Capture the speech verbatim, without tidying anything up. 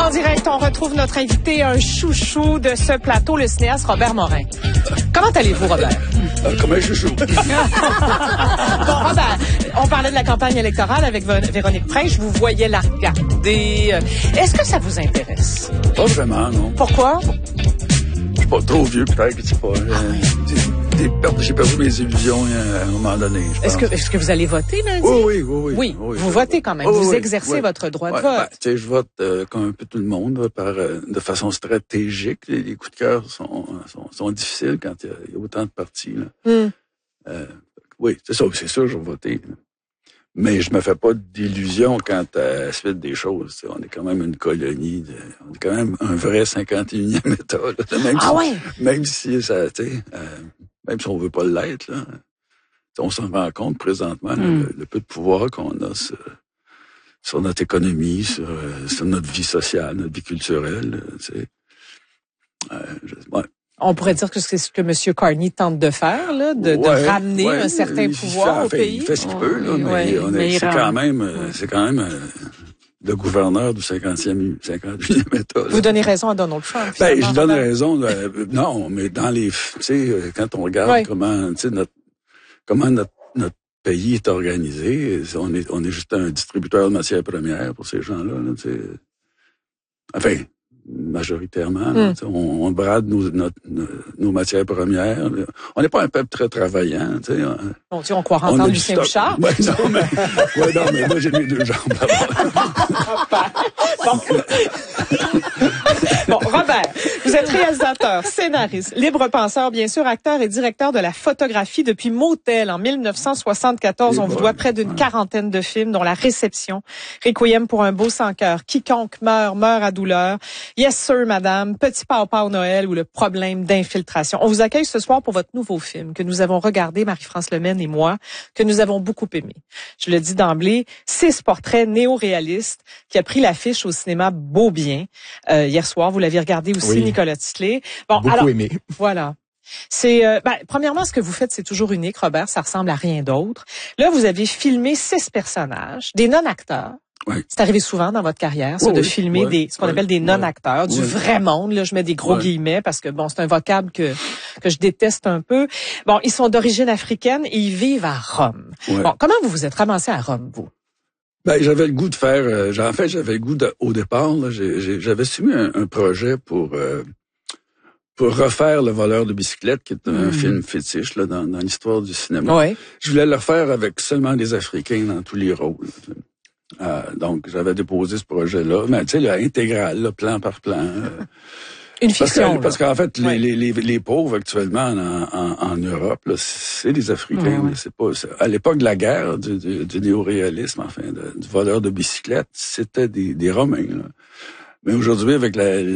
En direct, on retrouve notre invité, un chouchou de ce plateau, le cinéaste Robert Morin. Comment allez-vous, Robert? Euh, comme un chouchou. Bon, Robert, on parlait de la campagne électorale avec Véronique Prince. Vous voyez la regarder. Est-ce que ça vous intéresse? Pas vraiment, non. Pourquoi? Je suis pas trop vieux, peut-être. Je sais pas. Euh, des, des pertes, j'ai perdu mes illusions euh, à un moment donné. Est-ce que, est-ce que vous allez voter lundi? Oui, oui, oui. Oui, oui, oui vous votez quand même. Oui, vous oui, exercez oui. votre droit ouais, de vote. Ben, tu sais, je vote euh, comme un peu tout le monde, par euh, de façon stratégique. Les, les coups de cœur sont, sont, sont difficiles quand il y, y a autant de partis. Là. Mm. Euh, oui, c'est ça, c'est sûr, je vais voter. Là. Mais je me fais pas d'illusions quant à la suite des choses. T'sais. On est quand même une colonie, de, on est quand même un vrai cinquante et unième État. Là, même ah si, ouais? Même si ça, tu sais, euh, même si on veut pas l'être, là, on s'en rend compte présentement, mm. là, le, le peu de pouvoir qu'on a sur, sur notre économie, sur, sur notre vie sociale, notre vie culturelle. Tu sais. Euh, je, ouais. On pourrait dire que c'est ce que M. Carney tente de faire, là, de, ouais, de ramener ouais, un certain pouvoir fait, au enfin, pays. Il fait ce qu'il peut, là, mais, ouais, on est, mais c'est, quand même, ouais. c'est quand même euh, le gouverneur du cinquantième, cinquante-unième État. Là. Vous donnez raison à Donald Trump. Ben, je donne raison. Euh, non, mais dans les, tu sais, quand on regarde ouais. comment, tu sais, notre, comment notre, notre pays est organisé, on est, on est juste un distributeur de matières premières pour ces gens-là, là, tu sais. Enfin. Majoritairement, mm. on, on brade nos, notre, nos, nos matières premières. On n'est pas un peuple très travaillant. Tu sais. Bon, tu on croit entendre Lucien Bouchard. Ouais, non, mais, ouais, non, mais moi, j'ai mes deux jambes là-bas. bon. bon, Robert, vous êtes réalisateur, scénariste, libre penseur, bien sûr, acteur et directeur de la photographie depuis Motel en dix-neuf cent soixante-quatorze. Et on bon, vous doit près d'une ouais. quarantaine de films, dont La Réception, Requiem pour un beau sans cœur, Quiconque meurt, meurt à douleur, Yes Sir, Madame, Petit Papa au Noël ou Le problème d'infiltration. On vous accueille ce soir pour votre nouveau film que nous avons regardé, Marie-France Lemaine et moi, que nous avons beaucoup aimé. Je le dis d'emblée, six portraits néo-réalistes qui a pris l'affiche au cinéma Beaubien. Euh, hier soir, vous l'aviez regardé aussi, oui. Nicolas Titley. Bon, beaucoup alors, aimé. Voilà. C'est euh, ben, premièrement, ce que vous faites, c'est toujours unique, Robert. Ça ressemble à rien d'autre. Là, vous avez filmé six personnages, des non-acteurs. Oui. C'est arrivé souvent dans votre carrière, ça, oui, de oui, filmer oui, des, ce qu'on oui, appelle des non-acteurs, oui, du oui. vrai monde. Là, je mets des gros oui. guillemets parce que bon, c'est un vocable que que je déteste un peu. Bon, ils sont d'origine africaine et ils vivent à Rome. Oui. Bon, comment vous vous êtes ramassé à Rome, vous? Ben, j'avais le goût de faire. Euh, en fait, j'avais le goût de, au départ. Là, j'ai, j'ai, j'avais soumis un, un projet pour euh, pour refaire Le voleur de bicyclette, qui est un mmh. film fétiche là dans, dans l'histoire du cinéma. Oui. Je voulais le refaire avec seulement des Africains dans tous les rôles. Euh, donc, j'avais déposé ce projet-là, mais tu sais, là, intégral, là, plan par plan. Euh, Une fiction. Parce, que, parce qu'en fait, ouais. les, les, les pauvres actuellement en, en, en Europe, là, c'est des Africains. Ouais, ouais. C'est pas c'est, à l'époque de la guerre, du, du, du néoréalisme, enfin, de, du voleur de bicyclette, c'était des, des Romains. Là. Mais aujourd'hui, avec la